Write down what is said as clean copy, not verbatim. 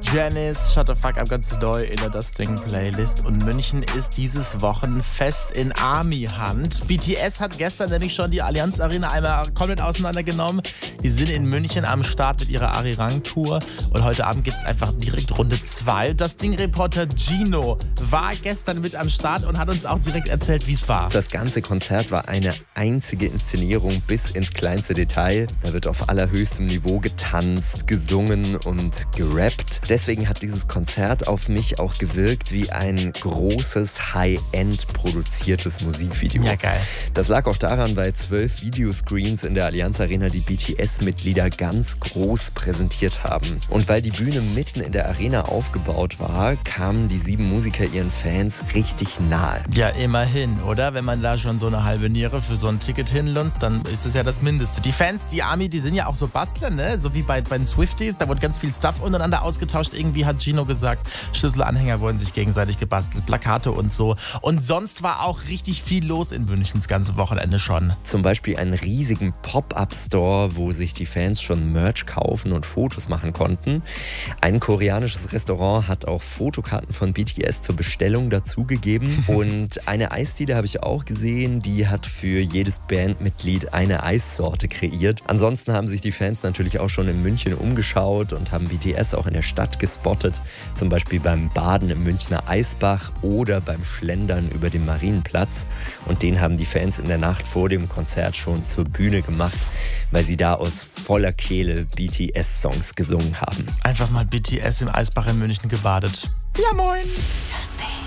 Janice, Shut the Fuck Up ganz doll in der Das Ding Playlist. Und München ist dieses Wochenfest in Army-Hand. BTS hat gestern nämlich schon die Allianz Arena einmal komplett auseinandergenommen. Die sind in München am Start mit ihrer Arirang-Tour. Und heute Abend gibt es einfach direkt Runde 2. Das Ding-Reporter Gino war gestern mit am Start und hat uns auch direkt erzählt, wie es war. Das ganze Konzert war eine einzige Inszenierung bis ins kleinste Detail. Da wird auf allerhöchstem Niveau getanzt, gesungen und gerappt. Deswegen hat dieses Konzert auf mich auch gewirkt wie ein großes, High-End produziertes Musikvideo. Ja, geil. Das lag auch daran, weil 12 Videoscreens in der Allianz Arena die BTS-Mitglieder ganz groß präsentiert haben. Und weil die Bühne mitten in der Arena aufgebaut war, kamen die 7 Musiker ihren Fans richtig nahe. Ja, immerhin, oder? Wenn man da schon so eine halbe Niere für so ein Ticket hinlunzt, dann ist das ja das Mindeste. Die Fans, die Army, die sind ja auch so Bastler, ne? So wie bei den Swifties, da wurde ganz viel Stuff untereinander ausgetauscht. Irgendwie hat Gino gesagt, Schlüsselanhänger wurden sich gegenseitig gebastelt, Plakate und so. Und sonst war auch richtig viel los in München das ganze Wochenende schon. Zum Beispiel einen riesigen Pop-Up-Store, wo sich die Fans schon Merch kaufen und Fotos machen konnten. Ein koreanisches Restaurant hat auch Fotokarten von BTS zur Bestellung dazugegeben. Und eine Eisdiele habe ich auch gesehen, die hat für jedes Bandmitglied eine Eissorte kreiert. Ansonsten haben sich die Fans natürlich auch schon in München umgeschaut und haben BTS auch in der Stadt gespottet. Zum Beispiel beim Baden im Münchner Eisbach oder beim Schlendern über dem Marienplatz. Und den haben die Fans in der Nacht vor dem Konzert schon zur Bühne gemacht, weil sie da aus voller Kehle BTS-Songs gesungen haben. Einfach mal BTS im Eisbach in München gebadet. Ja, moin! Das Ding.